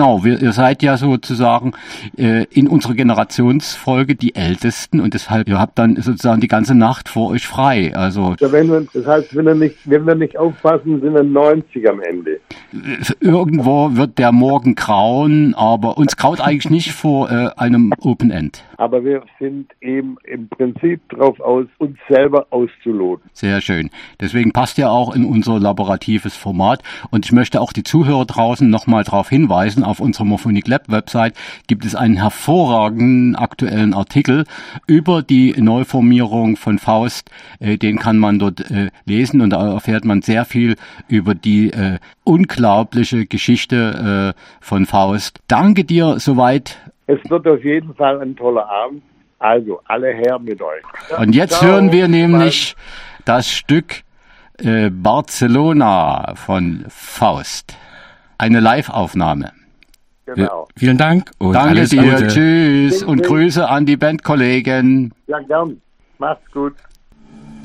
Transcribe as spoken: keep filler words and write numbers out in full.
Genau, wir, ihr seid ja sozusagen äh, in unserer Generationsfolge die Ältesten und deshalb, ihr habt dann sozusagen die ganze Nacht vor euch frei. Also ja, wenn wir, das heißt, wenn wir, nicht, wenn wir nicht aufpassen, sind wir neunzig am Ende. Irgendwo wird der Morgen grauen, aber uns graut eigentlich nicht vor äh, einem Open End. Aber wir sind eben im Prinzip darauf aus, uns selber auszuloten. Sehr schön. Deswegen passt ja auch in unser laboratives Format. Und ich möchte auch die Zuhörer draußen nochmal darauf hinweisen, auf unserer Morphonic Lab Website gibt es einen hervorragenden aktuellen Artikel über die Neuformierung von Faust. Äh, den kann man dort äh, lesen und da erfährt man sehr viel über die äh, unglaubliche Geschichte äh, von Faust. Danke dir soweit. Es wird auf jeden Fall ein toller Abend. Also, alle her mit euch. Ja, und jetzt ciao, hören wir nämlich bald. Das Stück äh, Barcelona von Faust. Eine Live-Aufnahme. Genau. Vielen Dank und Danke alles dir. Gute. Tschüss und Grüße an die Bandkollegen. Ja, gern. Macht's gut.